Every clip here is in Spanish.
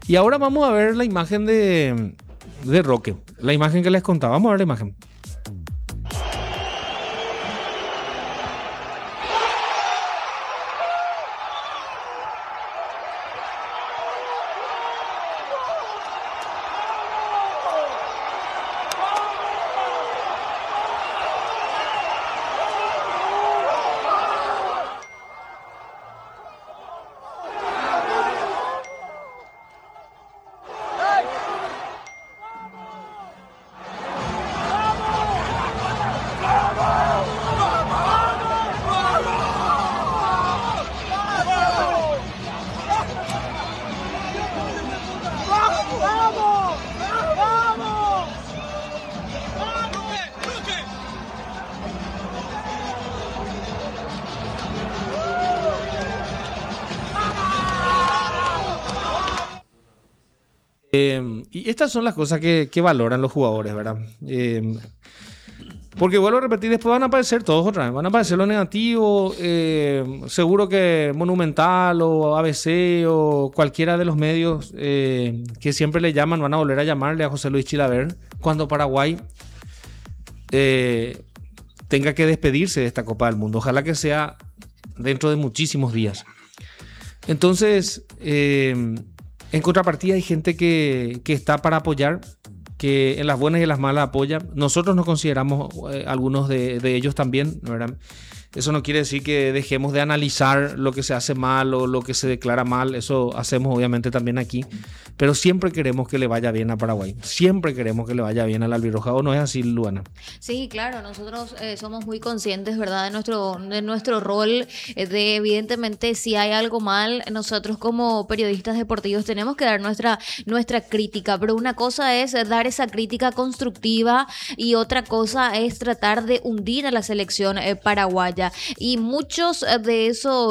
Y ahora vamos a ver la imagen de Roque. La imagen que les contaba. Vamos a ver la imagen. Y estas son las cosas que valoran los jugadores, ¿verdad? Porque vuelvo a repetir, después van a aparecer todos otra vez. Van a aparecer los negativos. Seguro que Monumental o ABC o cualquiera de los medios que siempre le llaman, van a volver a llamarle a José Luis Chilavert cuando Paraguay tenga que despedirse de esta Copa del Mundo. Ojalá que sea dentro de muchísimos días. Entonces, en contrapartida hay gente que está para apoyar, que en las buenas y en las malas apoya. Nosotros nos consideramos algunos de ellos también, ¿verdad? Eso no quiere decir que dejemos de analizar lo que se hace mal o lo que se declara mal. Eso hacemos obviamente también aquí. Pero siempre queremos que le vaya bien a Paraguay. Siempre queremos que le vaya bien al albirroja. ¿O no es así, Luana? Sí, claro. Nosotros somos muy conscientes, ¿verdad? De nuestro rol. De evidentemente, si hay algo mal, nosotros como periodistas deportivos tenemos que dar nuestra crítica. Pero una cosa es dar esa crítica constructiva y otra cosa es tratar de hundir a la selección paraguaya. Y muchos de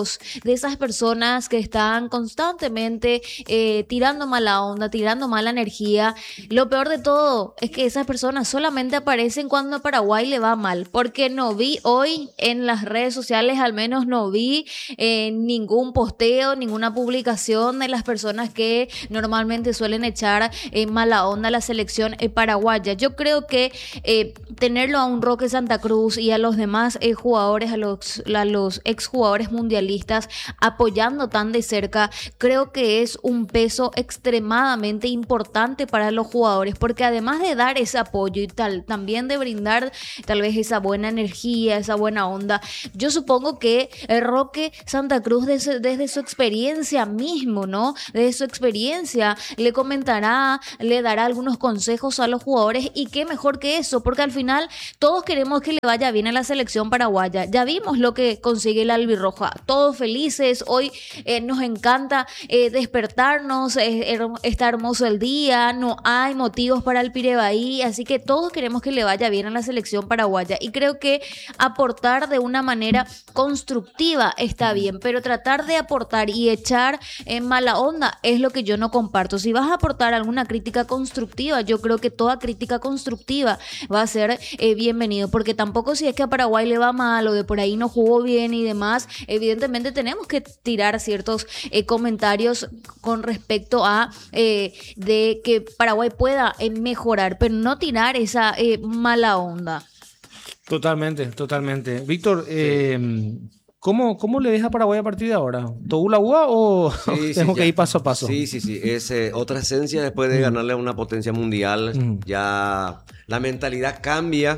esas personas que están constantemente tirando mala onda, tirando mala energía, lo peor de todo es que esas personas solamente aparecen cuando a Paraguay le va mal, porque no vi hoy en las redes sociales, al menos no vi ningún posteo, ninguna publicación de las personas que normalmente suelen ejachar mala onda a la selección paraguaya. Yo creo que tenerlo a un Roque Santa Cruz y a los demás jugadores, a los exjugadores mundialistas apoyando tan de cerca, creo que es un peso extremadamente importante para los jugadores, porque además de dar ese apoyo y también de brindar tal vez esa buena energía, esa buena onda, yo supongo que Roque Santa Cruz desde su experiencia mismo, ¿no? Desde su experiencia le comentará, le dará algunos consejos a los jugadores, y qué mejor que eso, porque al final todos queremos que le vaya bien a la selección paraguaya. Ya vimos lo que consigue el albirroja, todos felices. Hoy nos encanta despertarnos, está hermoso el día, no hay motivos para el pirebaí, así que todos queremos que le vaya bien a la selección paraguaya, y creo que aportar de una manera constructiva está bien, pero tratar de aportar y echar en mala onda es lo que yo no comparto. Si vas a aportar alguna crítica constructiva, yo creo que toda crítica constructiva va a ser bienvenido, porque tampoco, si es que a Paraguay le va mal o de por ahí no jugó bien y demás, evidentemente tenemos que tirar ciertos comentarios con respecto a de que Paraguay pueda mejorar, pero no tirar esa mala onda. Totalmente, totalmente. Víctor, ¿cómo le deja a Paraguay a partir de ahora? ¿Todo la UA o tengo que ir paso a paso? Sí. Es otra esencia después de ganarle a una potencia mundial. Ya la mentalidad cambia.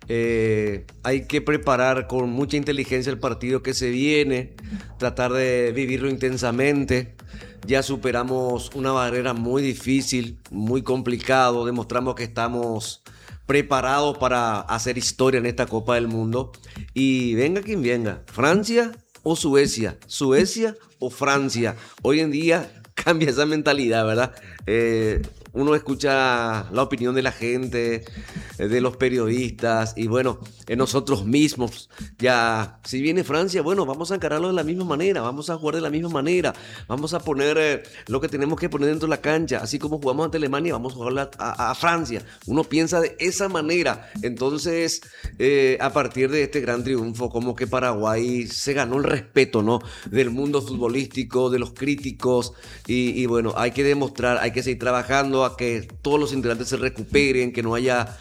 Hay que preparar con mucha inteligencia el partido que se viene, tratar de vivirlo intensamente. Ya superamos una barrera muy difícil, muy complicado, demostramos que estamos preparados para hacer historia en esta Copa del Mundo, y venga quien venga, Francia o Suecia, Suecia o Francia. Hoy en día cambia esa mentalidad, ¿verdad? Uno escucha la opinión de la gente, de los periodistas y bueno, nosotros mismos. Ya, si viene Francia, bueno, vamos a encararlo de la misma manera, vamos a jugar de la misma manera, vamos a poner lo que tenemos que poner dentro de la cancha, así como jugamos ante Alemania, vamos a jugar a Francia. Uno piensa de esa manera. Entonces, a partir de este gran triunfo, como que Paraguay se ganó el respeto, ¿no?, del mundo futbolístico, de los críticos, y bueno, hay que demostrar, hay que seguir trabajando a que todos los integrantes se recuperen, que no haya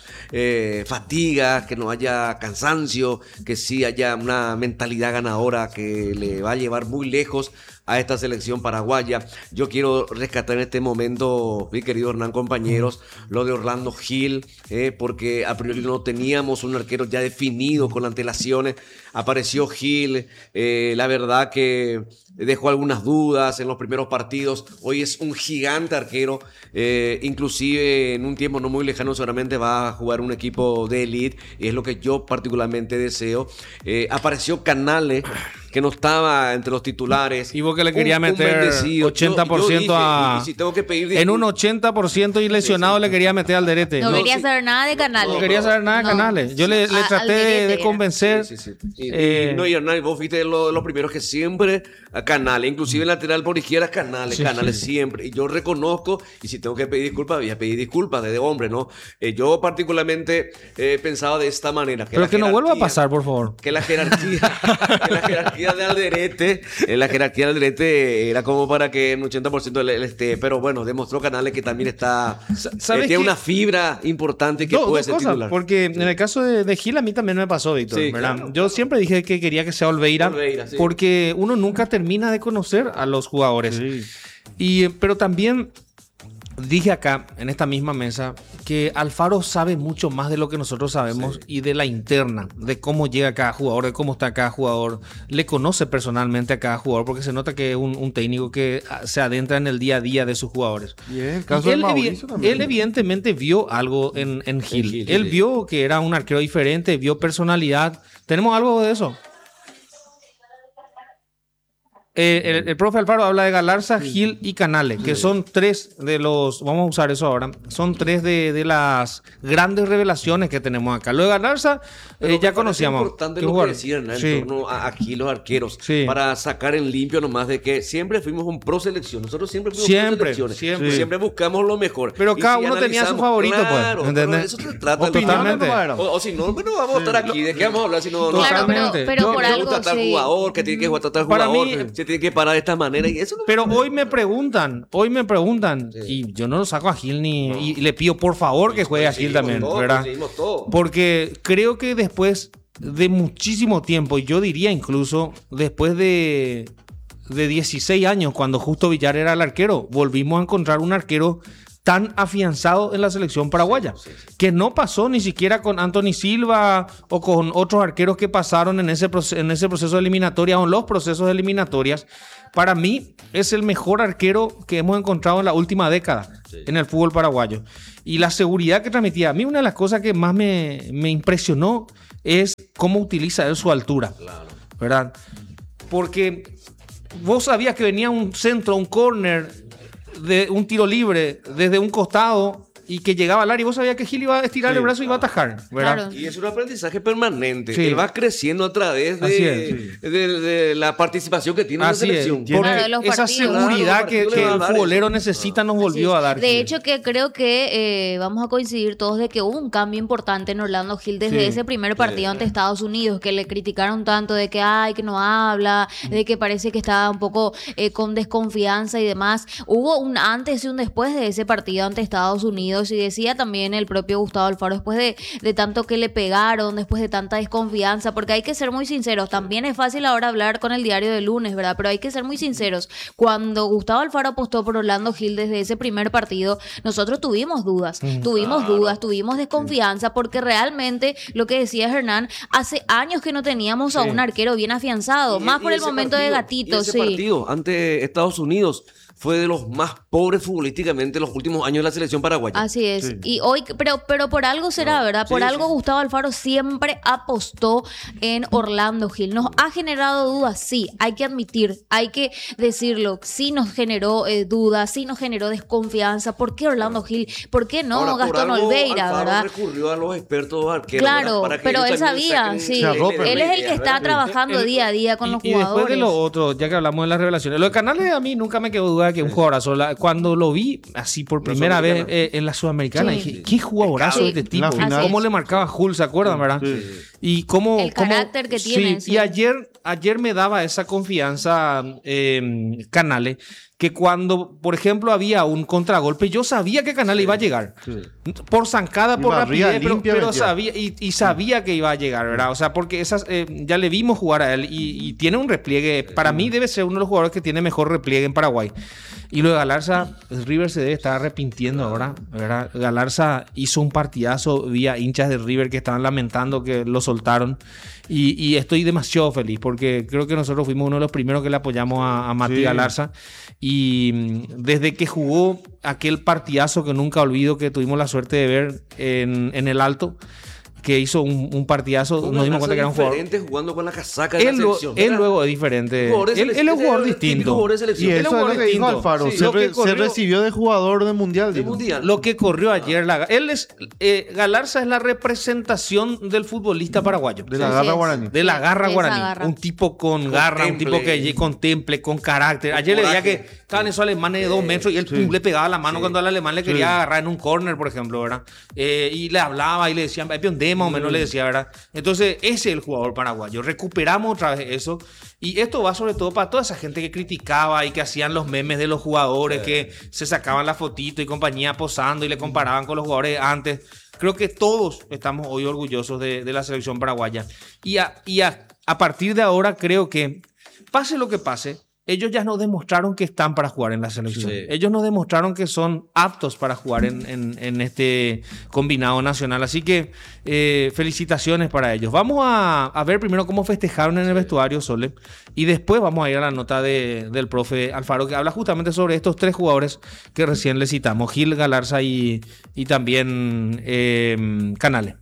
fatiga, que no haya cansancio, que sí haya una mentalidad ganadora que le va a llevar muy lejos a esta selección paraguaya. Yo quiero rescatar en este momento, mi querido Hernán, compañeros, lo de Orlando Gil, porque a priori no teníamos un arquero ya definido con antelaciones. Apareció Gil, la verdad que dejó algunas dudas en los primeros partidos. Hoy es un gigante arquero, inclusive en un tiempo no muy lejano seguramente va a jugar un equipo de elite, y es lo que yo particularmente deseo. Apareció Canales, que no estaba entre los titulares. Y vos que le quería meter 80% a... si tengo que pedir en un 80% y lesionado le quería meter al Derete. No quería saber nada de Canales. No quería saber nada de Canales. Yo le traté de convencer. Y Hernán, vos fuiste los primeros que siempre a Canales, inclusive en lateral por izquierda, Canales siempre. Y yo reconozco, y si tengo que pedir disculpas, voy a pedir disculpas de hombre, ¿no? Yo particularmente pensaba de esta manera. Pero que no vuelva a pasar, por favor. Que la jerarquía de Alderete, la jerarquía de Alderete era como para que en un 80% él esté, pero bueno, demostró Canales que también está, tiene una fibra importante que puede ser titular. Porque en el caso de Gil a mí también me pasó, Víctor, ¿verdad? Claro. Yo siempre dije que quería que sea Olveira, porque uno nunca termina de conocer a los jugadores. Pero también dije acá, en esta misma mesa, que Alfaro sabe mucho más de lo que nosotros sabemos y de la interna, de cómo llega cada jugador, de cómo está cada jugador. Le conoce personalmente a cada jugador porque se nota que es un técnico que se adentra en el día a día de sus jugadores. El caso de Mauricio también. Él evidentemente vio algo en Gil. Él vio que era un arquero diferente, vio personalidad. ¿Tenemos algo de eso? El profe Alfaro habla de Galarza, Gil y Canales, que son tres de los, vamos a usar eso ahora, son tres de las grandes revelaciones que tenemos acá. Lo de Galarza ya conocíamos. Es importante lo que decían en torno a aquí los arqueros, para sacar en limpio nomás de que siempre fuimos un pro selección. Nosotros siempre fuimos pro selecciones. Siempre buscamos lo mejor. Pero cada uno tenía su favorito, claro, pues. ¿Entendés? Eso se trata. Totalmente. O si no, bueno, vamos a estar aquí. ¿De qué vamos a hablar? Si no, totalmente. Pero por algo, tal jugador, que tiene que jugar tal jugador, se tiene que parar de esta manera. Y eso no. Pero hoy me preguntan, y yo no lo saco a Gil y le pido por favor que juegue a Gil también, ¿verdad? Porque creo que después de muchísimo tiempo, y yo diría incluso después de 16 años, cuando Justo Villar era el arquero, volvimos a encontrar un arquero tan afianzado en la selección paraguaya, que no pasó ni siquiera con Anthony Silva o con otros arqueros que pasaron en ese proceso de eliminatoria o en los procesos de eliminatorias. Para mí es el mejor arquero que hemos encontrado en la última década en el fútbol paraguayo. Y la seguridad que transmitía. A mí una de las cosas que más me impresionó es cómo utiliza él su altura, ¿verdad? Porque vos sabías que venía un centro, un córner, de un tiro libre desde un costado y que llegaba al área y vos sabías que Gil iba a estirar el brazo y iba a atajar, ¿verdad? Claro. Y es un aprendizaje permanente. Él va creciendo a través de la participación que tiene en la selección. Porque esa seguridad que el futbolero necesita nos volvió a dar. De hecho, que creo que vamos a coincidir todos de que hubo un cambio importante en Orlando Gil desde ese primer partido ante Estados Unidos, que le criticaron tanto de que que no habla, de que parece que estaba un poco con desconfianza y demás. Hubo un antes y un después de ese partido ante Estados Unidos. Y decía también el propio Gustavo Alfaro, después de tanto que le pegaron, después de tanta desconfianza, porque hay que ser muy sinceros, también es fácil ahora hablar con el diario de lunes, ¿verdad? Pero hay que ser muy sinceros. Cuando Gustavo Alfaro apostó por Orlando Gil desde ese primer partido, nosotros tuvimos dudas, tuvimos desconfianza, porque realmente, lo que decía Hernán, hace años que no teníamos a un arquero bien afianzado, más por el momento de Gatito. Ese partido ante Estados Unidos fue de los más pobres futbolísticamente en los últimos años de la selección paraguaya. Así es. Sí. Y hoy, pero por algo será, ¿verdad? Por Sí, algo sí. Gustavo Alfaro siempre apostó en Orlando Gil. Nos ha generado dudas, sí, hay que admitir, hay que decirlo. Sí nos generó dudas, sí nos generó desconfianza. ¿Por qué Orlando Gil? ¿Por qué no Ahora, por Gastón algo, Olveira, Alfaro verdad? recurrió a los expertos arqueros. Claro, para que pero ellos él también sabía, saquen sí. Se arropen. Él es el que está ¿verdad? trabajando día a día con los Y después jugadores. de lo otro, ya que hablamos de las revelaciones, lo de Canales a mí nunca me quedó duda de que un jugadorazo. Cuando lo vi así por primera vez en la Sudamericana, Sí. dije, qué jugadorazo Sí. este En tipo. la final. Cómo le marcaba Hull, ¿se acuerdan, verdad? Sí. Y cómo... El carácter que tiene, sí. Y ayer me daba esa confianza Canales, que cuando, por ejemplo, había un contragolpe, yo sabía que Canales iba a llegar. Sí. Por zancada, Y por barría rapidez, limpia pero metía. sabía y sabía que iba a llegar, ¿verdad? O sea, porque esas ya le vimos jugar a él y tiene un repliegue. Para mí debe ser uno de los jugadores que tiene mejor repliegue en Paraguay. Y lo de Galarza, River se debe estar arrepintiendo ahora, ¿verdad? Galarza hizo un partidazo, vi a hinchas de River que estaban lamentando que lo soltaron. Y estoy demasiado feliz porque creo que nosotros fuimos uno de los primeros que le apoyamos a Mati Sí. Galarza. Y desde que jugó aquel partidazo que nunca olvido, que tuvimos la suerte de ver en el Alto, que hizo un partidazo, nos dimos cuenta que era un jugador. diferente jugando con la casaca de la selección. Él ¿verdad? luego es diferente. Jugadores Él es un selección, jugador típico distinto. jugador de Y selección. Él es eso un es lo jugador que dijo distinto. Alfaro. Sí, Se, lo que se corrió- recibió de jugador de mundial. De dijo. mundial. Lo que corrió ayer, Galarza es la representación del futbolista paraguayo. De la Así garra es. guaraní. De la garra Esa guaraní. garra. Un tipo con Con garra, un tipo temple. que contemple, con carácter. Ayer le veía coraje. que estaban esos alemanes de 2 metros y él pum, le pegaba la mano cuando al alemán le quería agarrar en un corner, por ejemplo, ¿verdad? Y le hablaba y le decían, piondé más o menos, le decía, ¿verdad? Entonces, ese es el jugador paraguayo. Recuperamos otra vez eso. Y esto va sobre todo para toda esa gente que criticaba y que hacían los memes de los jugadores, que se sacaban la fotito y compañía posando y le comparaban con los jugadores antes. Creo que todos estamos hoy orgullosos de la selección paraguaya. Y a partir de ahora creo que, pase lo que pase, ellos ya nos demostraron que están para jugar en la selección. Sí. Ellos nos demostraron que son aptos para jugar en este combinado nacional. Así que felicitaciones para ellos. Vamos a ver primero cómo festejaron en el vestuario, Sole. Y después vamos a ir a la nota del profe Alfaro, que habla justamente sobre estos 3 jugadores que recién le citamos. Gil, Galarza y también Canales.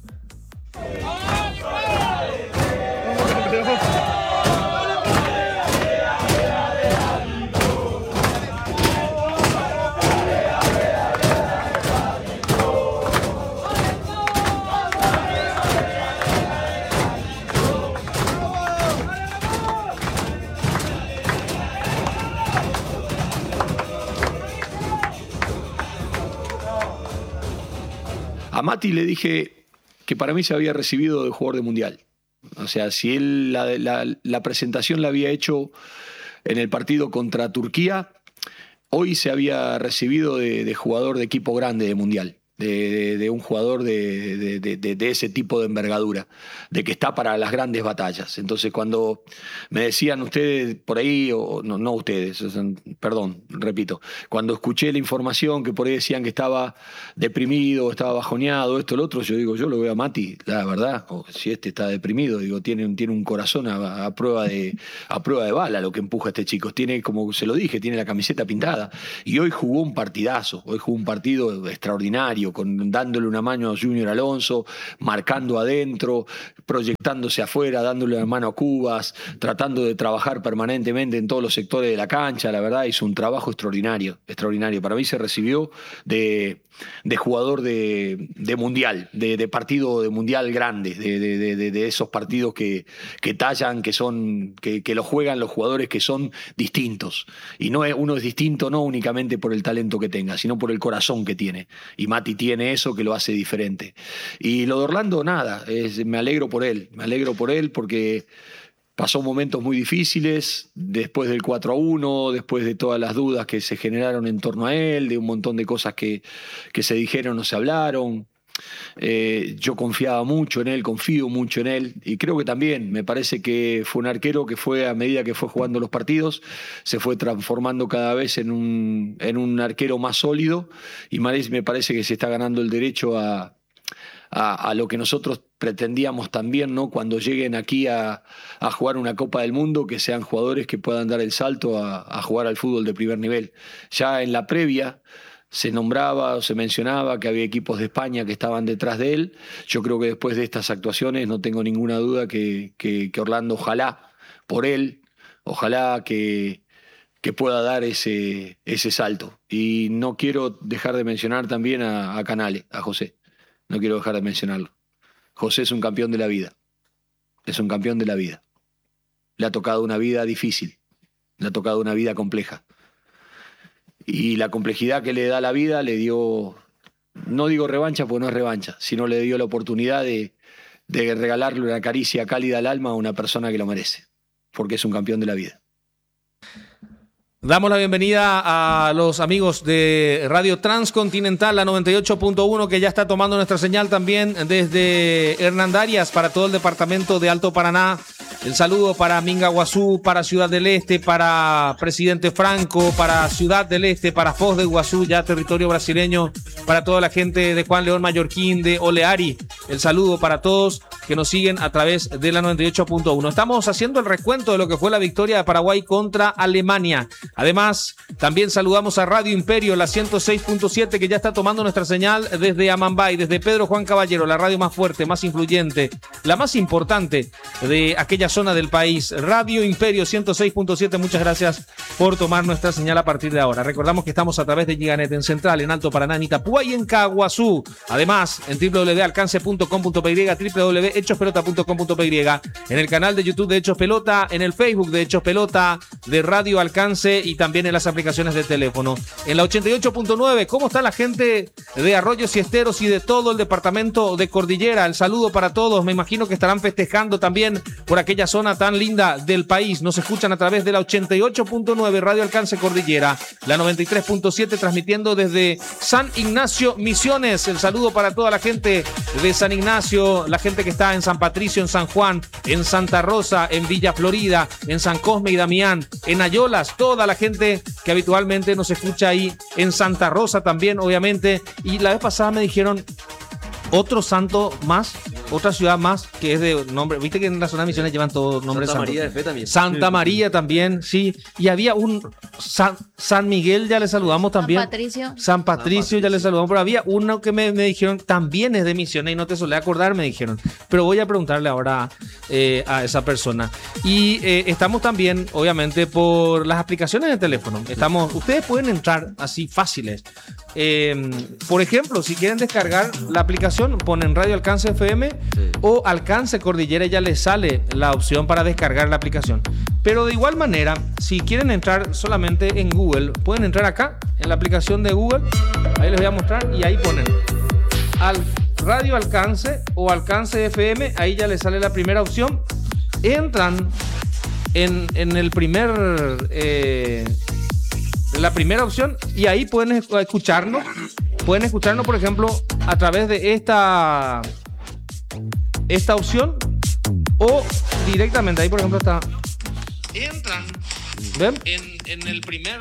A Mati le dije que para mí se había recibido de jugador de mundial. O sea, si él la presentación la había hecho en el partido contra Turquía, hoy se había recibido de jugador de equipo grande de mundial. De un jugador de ese tipo de envergadura, de que está para las grandes batallas. Entonces, cuando me decían ustedes por ahí, o no ustedes, perdón, repito, cuando escuché la información que por ahí decían que estaba deprimido, estaba bajoneado, esto, lo otro, yo digo, yo lo veo a Mati, la verdad, si este está deprimido, digo, tiene un corazón a prueba de bala lo que empuja a este chico. Tiene, como se lo dije, tiene la camiseta pintada. Y hoy jugó un partidazo, hoy jugó un partido extraordinario, dándole una mano a Junior Alonso, marcando adentro, proyectándose afuera, dándole una mano a Cubas, tratando de trabajar permanentemente en todos los sectores de la cancha. La verdad, hizo un trabajo extraordinario, extraordinario. Para mí se recibió de jugador de mundial, de partido de mundial grande, de esos partidos que tallan, que lo juegan los jugadores que son distintos. Y uno es distinto no únicamente por el talento que tenga, sino por el corazón que tiene. Y Mati tiene eso que lo hace diferente. Y lo de Orlando, nada, me alegro por él porque pasó momentos muy difíciles después del 4-1, después de todas las dudas que se generaron en torno a él, de un montón de cosas que se dijeron o se hablaron. Yo confiaba mucho en él, confío mucho en él y creo que también me parece que fue un arquero que fue, a medida que fue jugando los partidos, se fue transformando cada vez en un arquero más sólido y me parece que se está ganando el derecho a a lo que nosotros pretendíamos también, ¿no? Cuando lleguen aquí a jugar una Copa del Mundo, que sean jugadores que puedan dar el salto a jugar al fútbol de primer nivel. Ya en la previa se nombraba o se mencionaba que había equipos de España que estaban detrás de él. Yo creo que después de estas actuaciones no tengo ninguna duda que Orlando, ojalá por él, ojalá que pueda dar ese salto. Y no quiero dejar de mencionar también a Canales, a José. No quiero dejar de mencionarlo. José es un campeón de la vida. Es un campeón de la vida. Le ha tocado una vida difícil. Le ha tocado una vida compleja. Y la complejidad que le da la vida le dio, no digo revancha porque no es revancha, sino le dio la oportunidad de regalarle una caricia cálida al alma a una persona que lo merece. Porque es un campeón de la vida. Damos la bienvenida a los amigos de Radio Transcontinental, la 98.1, que ya está tomando nuestra señal también desde Hernandarias para todo el departamento de Alto Paraná. El saludo para Mingaguazú, para Ciudad del Este, para Presidente Franco, para Ciudad del Este, para Foz de Iguazú, ya territorio brasileño, para toda la gente de Juan León Mallorquín, de Oleari. El saludo para todos que nos siguen a través de la 98.1. Estamos haciendo el recuento de lo que fue la victoria de Paraguay contra Alemania. Además, también saludamos a Radio Imperio, la 106.7, que ya está tomando nuestra señal desde Amambay, desde Pedro Juan Caballero, la radio más fuerte, más influyente, la más importante de aquella zona del país. Radio Imperio 106.7, muchas gracias por tomar nuestra señal a partir de ahora. Recordamos que estamos a través de Giganet en Central, en Alto Paraná, en Itapúa y en Caguazú. Además, en www.alcance.com.py, www.hechospelota.com.py, en el canal de YouTube de Hechos Pelota, en el Facebook de Hechos Pelota, de Radio Alcance y también en las aplicaciones de teléfono. En la 88.9, ¿cómo está la gente de Arroyos y Esteros y de todo el departamento de Cordillera? El saludo para todos. Me imagino que estarán festejando también por aquella zona tan linda del país. Nos escuchan a través de la 88.9 Radio Alcance Cordillera, la 93.7 transmitiendo desde San Ignacio Misiones. El saludo para toda la gente de San Ignacio, la gente que está en San Patricio, en San Juan, en Santa Rosa, en Villa Florida, en San Cosme y Damián, en Ayolas, toda la gente que habitualmente nos escucha ahí, en Santa Rosa también, obviamente. Y la vez pasada me dijeron otro santo más, otra ciudad más, que es de nombre, viste que en la zona de Misiones llevan todos nombres Santa santos. María de Fe también. Santa María también, sí. Y había un San Miguel, ya le saludamos también. San Patricio, ya le saludamos. Pero había uno que me dijeron, también es de Misiones y no te solía acordar, me dijeron. Pero voy a preguntarle ahora a esa persona. Y estamos también, obviamente, por las aplicaciones de teléfono. Ustedes pueden entrar así fáciles. Por ejemplo, si quieren descargar la aplicación, ponen Radio Alcance FM o Alcance Cordillera, ya les sale la opción para descargar la aplicación. Pero de igual manera, si quieren entrar solamente en Google, pueden entrar acá en la aplicación de Google. Ahí les voy a mostrar y ahí ponen Radio Alcance o Alcance FM. Ahí ya les sale la primera opción. Entran en el la primera opción y ahí pueden escucharnos. Pueden escucharnos, por ejemplo, a través de esta opción o directamente. Ahí, por ejemplo, está. Entran. ¿Ven? En el primer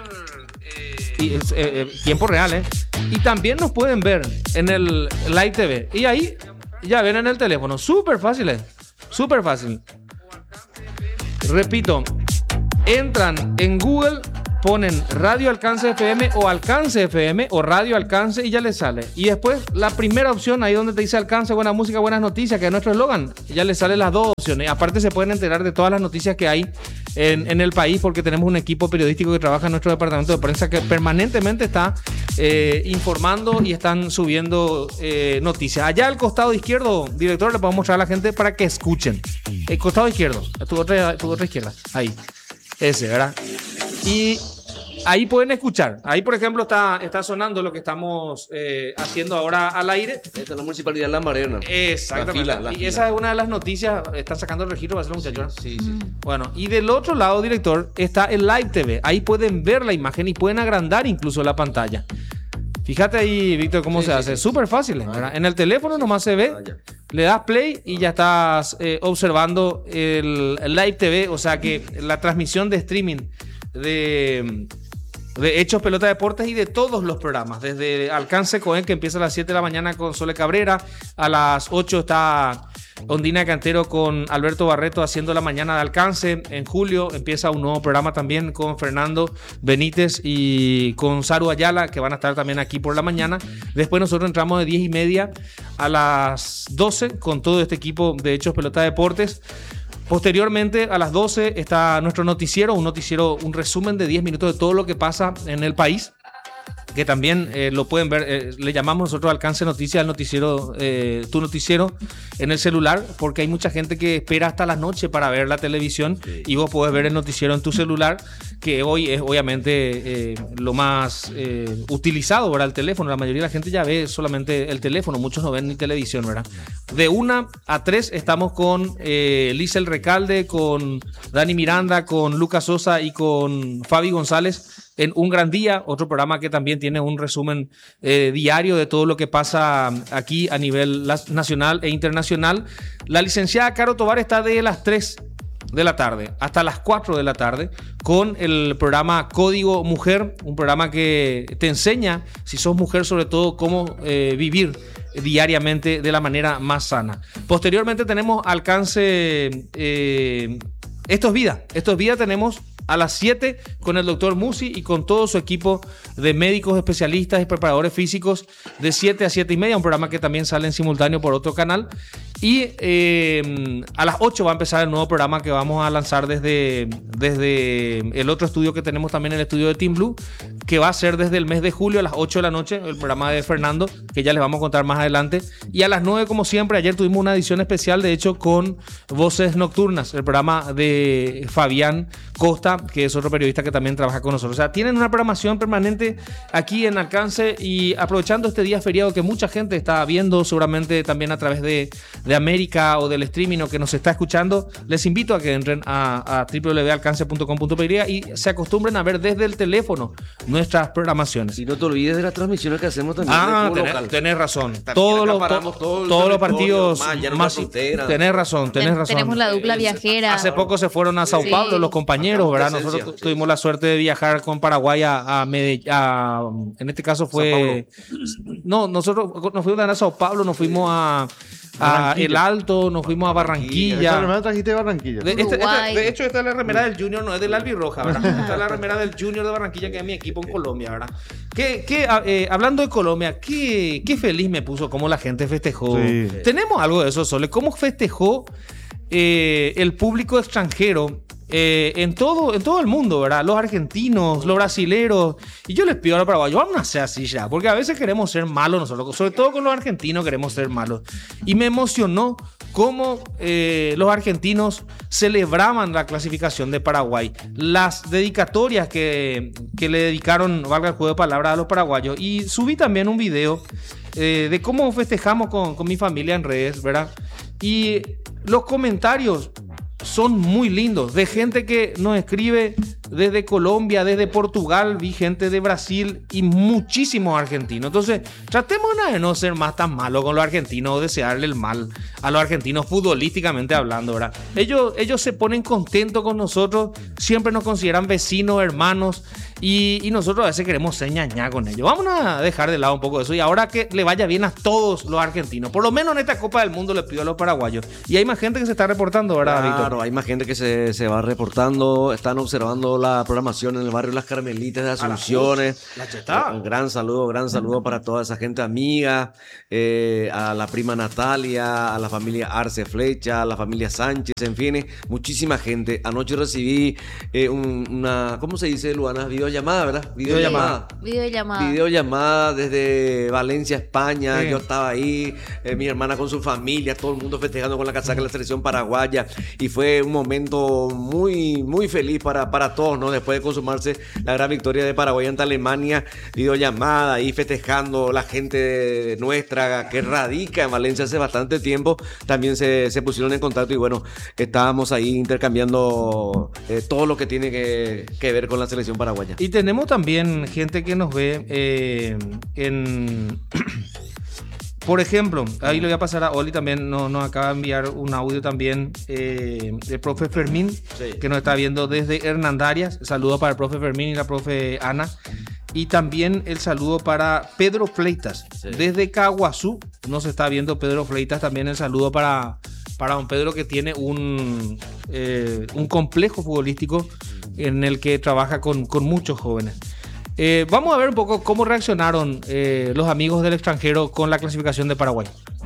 tiempo real, Y también nos pueden ver en el Live TV. Y ahí ya ven en el teléfono. Súper fácil, súper fácil. Repito, entran en Google, ponen Radio Alcance FM o Alcance FM o Radio Alcance y ya les sale. Y después la primera opción, ahí donde te dice Alcance, buena música, buenas noticias, que es nuestro eslogan, ya les salen las dos opciones. Aparte se pueden enterar de todas las noticias que hay en el país, porque tenemos un equipo periodístico que trabaja en nuestro departamento de prensa que permanentemente está informando y están subiendo noticias. Allá al costado izquierdo, director, le podemos mostrar a la gente para que escuchen. El costado izquierdo, tu otra izquierda, ahí. Ese, ¿verdad? Y ahí pueden escuchar. Ahí, por ejemplo, está sonando lo que estamos haciendo ahora al aire. Esta es la Municipalidad de La Marena. Exactamente. La fila. Esa es una de las noticias. Están sacando el registro, va a ser un muchacho. Sí. Bueno, y del otro lado, director, está el Live TV. Ahí pueden ver la imagen y pueden agrandar incluso la pantalla. Fíjate ahí, Víctor, cómo se hace. Súper fácil, ¿verdad? En el teléfono nomás se ve, le das play y ya estás observando el Live TV, o sea que la transmisión de streaming de de Hechos Pelota Deportes y de todos los programas, desde Alcance Cohen, que empieza a las 7 de la mañana con Sole Cabrera, a las 8 está Ondina Cantero con Alberto Barreto haciendo la mañana de Alcance. En julio empieza un nuevo programa también con Fernando Benítez y con Saru Ayala, que van a estar también aquí por la mañana. Después nosotros entramos de 10:30 a las 12 con todo este equipo de Hechos Pelota Deportes. Posteriormente, a las 12 está nuestro noticiero, un resumen de 10 minutos de todo lo que pasa en el país, que también lo pueden ver, le llamamos nosotros Alcance Noticias, el noticiero, tu noticiero en el celular, porque hay mucha gente que espera hasta la noche para ver la televisión, sí. Y vos podés ver el noticiero en tu celular, que hoy es obviamente lo más utilizado, ¿verdad? El teléfono, la mayoría de la gente ya ve solamente el teléfono, muchos no ven ni televisión, ¿verdad? De 1 a 3 estamos con Liesel Recalde, con Dani Miranda, con Lucas Sosa y con Fabi González en Un Gran Día, otro programa que también tiene un resumen diario de todo lo que pasa aquí a nivel nacional e internacional. La licenciada Caro Tovar está de las 3 de la tarde hasta las 4 de la tarde con el programa Código Mujer, un programa que te enseña, si sos mujer, sobre todo cómo vivir diariamente de la manera más sana. Posteriormente tenemos Alcance, Esto es Vida tenemos a las 7 con el doctor Musi y con todo su equipo de médicos, especialistas y preparadores físicos de 7 a 7:30, un programa que también sale en simultáneo por otro canal. Y a las 8 va a empezar el nuevo programa que vamos a lanzar desde el otro estudio que tenemos también, el estudio de Team Blue, que va a ser desde el mes de julio a las 8 de la noche, el programa de Fernando, que ya les vamos a contar más adelante. Y a las 9, como siempre, ayer tuvimos una edición especial, de hecho, con Voces Nocturnas, el programa de Fabián Costa, que es otro periodista que también trabaja con nosotros. O sea, tienen una programación permanente aquí en Alcance, y aprovechando este día feriado que mucha gente está viendo, seguramente también a través de América o del streaming, o que nos está escuchando, les invito a que entren a www.alcance.com.py y se acostumbren a ver desde el teléfono nuestras programaciones. Y no te olvides de las transmisiones que hacemos también. Tenés razón. Todos los partidos más. Tenés razón. Tenemos la dupla viajera. Hace poco se fueron a Sao Paulo los compañeros, ¿verdad? Nosotros tuvimos la suerte de viajar con Paraguay a Medellín. En este caso fue. No, nosotros nos fuimos a Sao Paulo, nos fuimos a El Alto, nos fuimos a Barranquilla. ¿Esta remera trajiste de Barranquilla? De hecho, esta es la remera del Junior, no es del Albirroja, ¿verdad? Esta es la remera del Junior de Barranquilla, que es mi equipo en Colombia, ¿verdad? Hablando de Colombia, qué feliz me puso cómo la gente festejó. Sí. Tenemos algo de eso, Sole. ¿Cómo festejó el público extranjero en todo el mundo, ¿verdad? Los argentinos, los brasileros. Y yo les pido a los paraguayos, vamos a hacer así ya, porque a veces queremos ser malos nosotros, sobre todo con los argentinos queremos ser malos. Y me emocionó cómo los argentinos celebraban la clasificación de Paraguay, las dedicatorias que le dedicaron, valga el juego de palabras, a los paraguayos. Y subí también un video de cómo festejamos con mi familia en redes, ¿verdad? Y los comentarios son muy lindos, de gente que nos escribe desde Colombia, desde Portugal, vi gente de Brasil y muchísimos argentinos. Entonces, tratemos de no ser más tan malos con los argentinos o desearle el mal a los argentinos futbolísticamente hablando, ¿verdad? Ellos se ponen contentos con nosotros, siempre nos consideran vecinos, hermanos, y nosotros a veces queremos ser ñañá con ellos. Vamos a dejar de lado un poco de eso, y ahora que le vaya bien a todos los argentinos, por lo menos en esta Copa del Mundo le pido a los paraguayos. Y hay más gente que se está reportando, ¿verdad, Víctor? Claro, hay más gente que se va reportando, están observando la programación en el barrio Las Carmelitas de Asunciones. La Chetá. Un gran saludo para toda esa gente amiga, a la prima Natalia, a la familia Arce Flecha, a la familia Sánchez, en fin, muchísima gente. Anoche recibí una, ¿cómo se dice, Luana? Videollamada, ¿verdad? Videollamada desde Valencia, España. Yo estaba ahí, mi hermana con su familia, todo el mundo festejando con la casaca de la selección paraguaya, y fue un momento muy, muy feliz para todos, ¿no? Después de consumarse la gran victoria de Paraguay ante Alemania, videollamada ahí festejando, la gente nuestra que radica en Valencia hace bastante tiempo, también se pusieron en contacto, y bueno, estábamos ahí intercambiando todo lo que tiene que ver con la selección paraguaya. Y tenemos también gente que nos ve Por ejemplo, ahí le voy a pasar a Oli también, nos acaba de enviar un audio también del profe Fermín, que nos está viendo desde Hernandarias. Saludo para el profe Fermín y la profe Ana. Y también el saludo para Pedro Fleitas, desde Caguazú. Nos está viendo Pedro Fleitas, también el saludo para don Pedro, que tiene un complejo futbolístico en el que trabaja con muchos jóvenes. Vamos a ver un poco cómo reaccionaron los amigos del extranjero con la clasificación de Paraguay.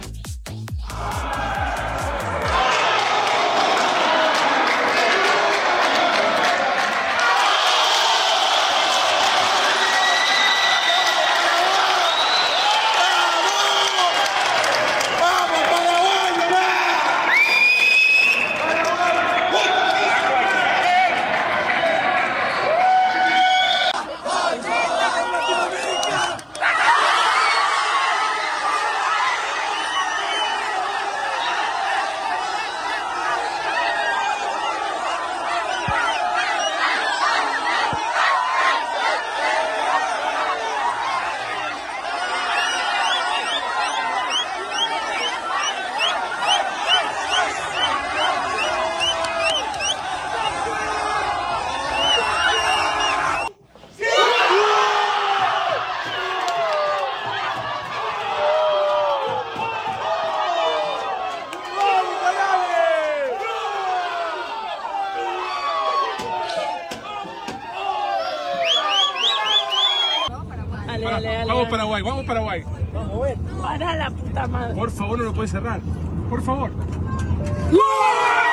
Vamos Paraguay, vamos Paraguay. Para la puta madre. Por favor, no lo puedes cerrar. Por favor. ¡Gol!